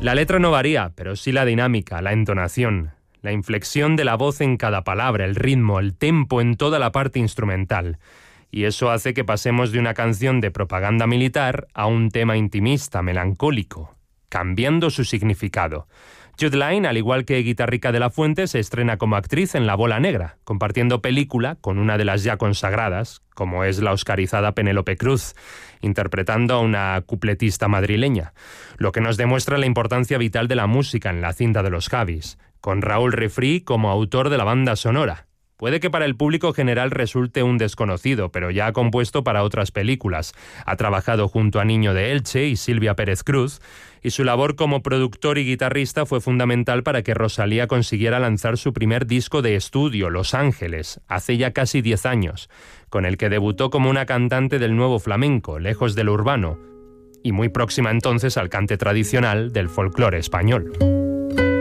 La letra no varía, pero sí la dinámica, la entonación, la inflexión de la voz en cada palabra, el ritmo, el tempo en toda la parte instrumental. Y eso hace que pasemos de una canción de propaganda militar a un tema intimista, melancólico, cambiando su significado. Jud Lynne, al igual que Guitarrica de la Fuente, se estrena como actriz en La Bola Negra, compartiendo película con una de las ya consagradas, como es la oscarizada Penélope Cruz, interpretando a una cupletista madrileña, lo que nos demuestra la importancia vital de la música en la cinta de los Javis, con Raúl Refri como autor de la banda sonora. Puede que para el público general resulte un desconocido, pero ya ha compuesto para otras películas. Ha trabajado junto a Niño de Elche y Silvia Pérez Cruz, y su labor como productor y guitarrista fue fundamental para que Rosalía consiguiera lanzar su primer disco de estudio, Los Ángeles, hace ya casi 10 años, con el que debutó como una cantante del nuevo flamenco, lejos del urbano, y muy próxima entonces al cante tradicional del folclore español.